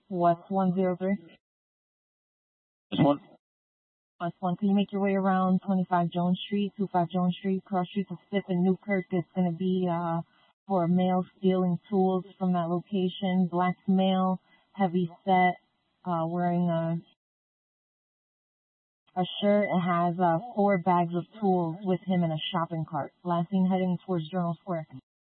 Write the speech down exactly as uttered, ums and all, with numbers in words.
West one zero three. This one? West one. Can you make your way around twenty-five Jones Street, twenty-five Jones Street, cross street to fifth and Newkirk? It's going to be uh, for a male stealing tools from that location. Black male, heavy set, uh, wearing a, a shirt and has uh, four bags of tools with him in a shopping cart. Last seen heading towards Journal Square.